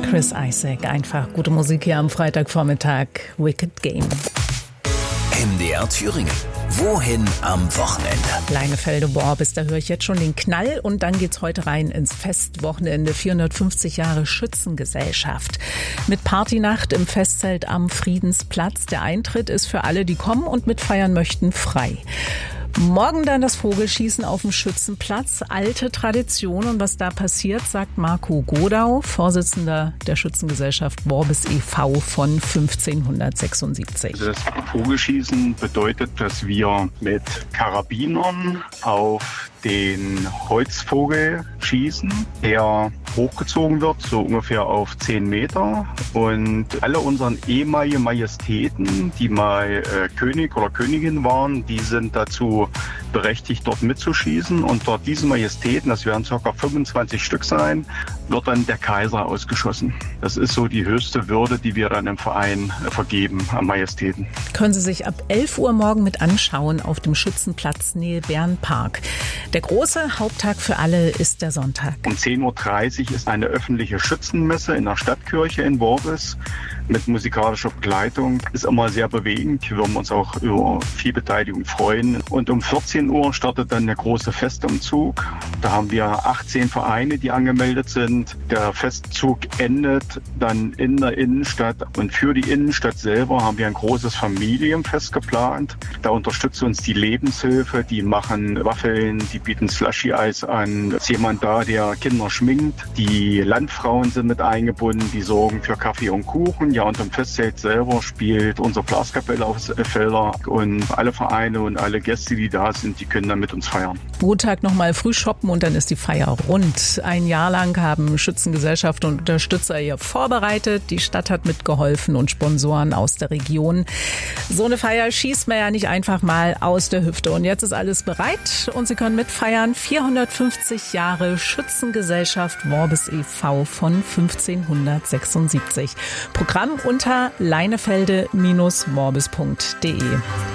Chris Isaak. Einfach gute Musik hier am Freitagvormittag. Wicked Game. MDR Thüringen. Wohin am Wochenende? Leinefelde-Worbis, da höre ich jetzt schon den Knall und dann geht's heute rein ins Festwochenende. 450 Jahre Schützengesellschaft. Mit Partynacht im Festzelt am Friedensplatz. Der Eintritt ist für alle, die kommen und mitfeiern möchten, frei. Morgen dann das Vogelschießen auf dem Schützenplatz. Alte Tradition. Und was da passiert, sagt Marco Godau, Vorsitzender der Schützengesellschaft Worbis e.V. von 1576. Also das Vogelschießen bedeutet, dass wir mit Karabinern auf den Holzvogel schießen, der hochgezogen wird, so ungefähr auf 10 Meter. Und alle unseren ehemaligen Majestäten, die mal König oder Königin waren, die sind dazu berechtigt, dort mitzuschießen. Und dort diese Majestäten, das werden ca. 25 Stück sein, wird dann der Kaiser ausgeschossen. Das ist so die höchste Würde, die wir dann im Verein vergeben an Majestäten. Können Sie sich ab 11 Uhr morgen mit anschauen auf dem Schützenplatz Nähe Bärenpark. Der große Haupttag für alle ist der Sonntag. Um 10.30 Uhr ist eine öffentliche Schützenmesse in der Stadtkirche in Worbis mit musikalischer Begleitung. Ist immer sehr bewegend. Wir würden uns auch über viel Beteiligung freuen. Und um 14 Uhr startet dann der große Festumzug. Da haben wir 18 Vereine, die angemeldet sind. Der Festzug endet dann in der Innenstadt. Und für die Innenstadt selber haben wir ein großes Familienfest geplant. Da unterstützt uns die Lebenshilfe. Die machen Waffeln, die bieten Slushy-Eis an. Es ist jemand da, der Kinder schminkt. Die Landfrauen sind mit eingebunden. Die sorgen für Kaffee und Kuchen. Ja, und im Festzelt selber spielt unsere Blaskapelle auf Felder. Und alle Vereine und alle Gäste, die da sind, die können dann mit uns feiern. Montag nochmal früh shoppen und dann ist die Feier rund. Ein Jahr lang haben Schützengesellschaft und Unterstützer hier vorbereitet. Die Stadt hat mitgeholfen und Sponsoren aus der Region. So eine Feier schießt man ja nicht einfach mal aus der Hüfte. Und jetzt ist alles bereit und Sie können mitfeiern. 450 Jahre Schützengesellschaft Worbis e.V. von 1576. Programm unter leinefelde-worbis.de.